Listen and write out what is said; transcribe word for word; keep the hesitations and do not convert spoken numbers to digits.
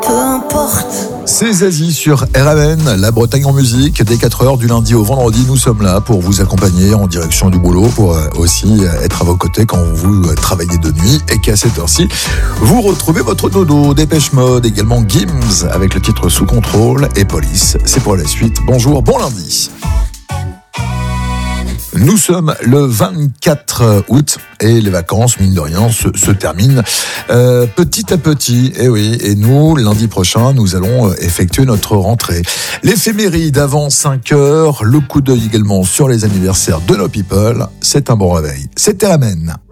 peu importe. C'est Zazie sur R M N, la Bretagne en musique. Dès quatre heures du lundi au vendredi, nous sommes là pour vous accompagner en direction du boulot, pour aussi être à vos côtés quand vous travaillez de nuit et qu'à cette heure-ci, vous retrouvez votre dodo. Dépêche Mode, également Gims avec le titre Sous contrôle et Police. C'est pour la suite. Bonjour, bon lundi. Nous sommes le vingt-quatre août et les vacances, mine de rien, se, se terminent euh, petit à petit. Et oui, et nous, lundi prochain, nous allons effectuer notre rentrée. L'éphéméride avant cinq heures, le coup d'œil également sur les anniversaires de nos people. C'est un bon réveil. C'est R M N.